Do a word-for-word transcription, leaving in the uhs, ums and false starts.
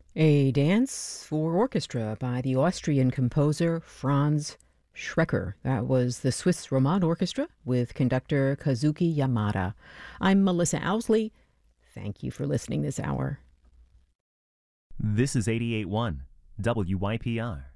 A Dance for Orchestra by the Austrian composer Franz Schrecker. That was the Swiss Romand Orchestra with conductor Kazuki Yamada. I'm Melissa Owsley. Thank you for listening this hour. This is eighty-eight point one W Y P R.